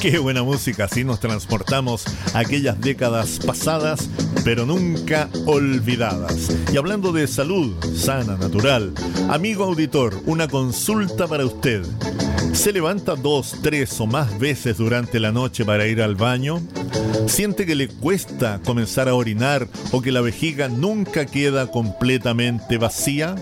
Qué buena música, así nos transportamos a aquellas décadas pasadas, pero nunca olvidadas. Y hablando de salud sana, natural, amigo auditor, una consulta para usted. ¿Se levanta 2, 3 o más veces durante la noche para ir al baño? ¿Siente que le cuesta comenzar a orinar o que la vejiga nunca queda completamente vacía?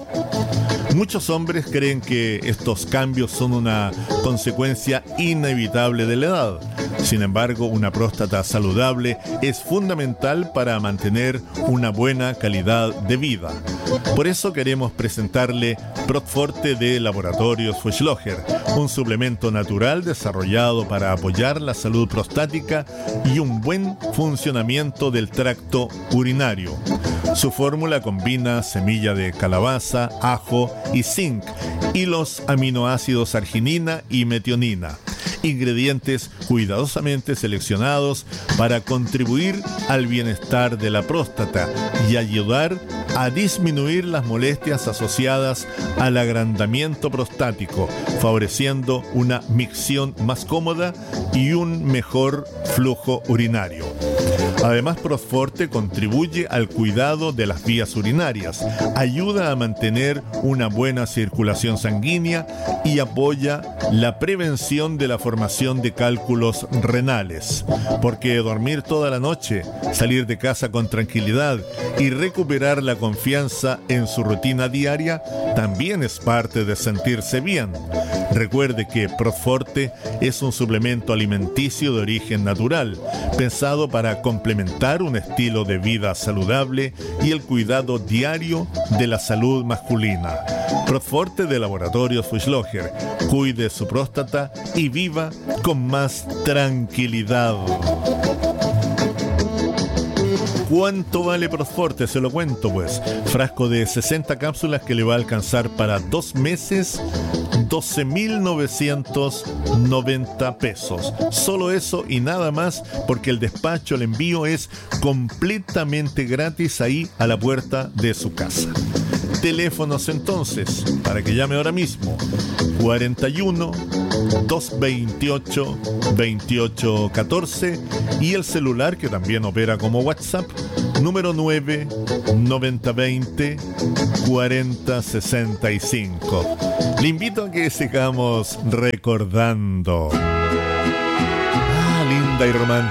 Muchos hombres creen que estos cambios son una consecuencia inevitable de la edad. Sin embargo, una próstata saludable es fundamental para mantener una buena calidad de vida. Por eso queremos presentarle Protforte de Laboratorios Fuchsloger, un suplemento natural desarrollado para apoyar la salud prostática y un buen funcionamiento del tracto urinario. Su fórmula combina semilla de calabaza, ajo y zinc y los aminoácidos arginina y metionina, ingredientes cuidadosamente seleccionados para contribuir al bienestar de la próstata y ayudar a disminuir las molestias asociadas al agrandamiento prostático, favoreciendo una micción más cómoda y un mejor flujo urinario. Además, Protforte contribuye al cuidado de las vías urinarias, ayuda a mantener una buena circulación sanguínea y apoya la prevención de la formación de cálculos renales. Porque dormir toda la noche, salir de casa con tranquilidad y recuperar la confianza en su rutina diaria también es parte de sentirse bien. Recuerde que Protforte es un suplemento alimenticio de origen natural, pensado para complementar un estilo de vida saludable y el cuidado diario de la salud masculina. Protforte de Laboratorios Fuchsloger. Cuide su próstata y viva con más tranquilidad. ¿Cuánto vale Protforte? Se lo cuento pues. Frasco de 60 cápsulas que le va a alcanzar para 2 meses, 12.990 pesos. Solo eso y nada más, porque el despacho, el envío es completamente gratis ahí a la puerta de su casa. Teléfonos entonces, para que llame ahora mismo: 41 228 2814 y el celular que también opera como WhatsApp, número 9 9020 4065. Le invito a que sigamos recordando. Linda y romántica